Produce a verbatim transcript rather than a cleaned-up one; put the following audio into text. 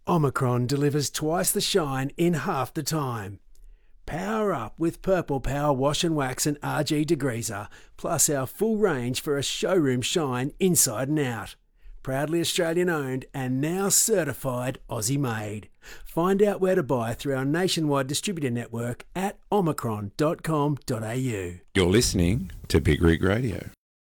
Omicron delivers twice the shine in half the time. Power up with Purple Power Wash and Wax and R G Degreaser, plus our full range for a showroom shine inside and out. Proudly Australian owned and now certified Aussie made. Find out where to buy through our nationwide distributor network at omicron dot com dot a u. You're listening to Big Rig Radio.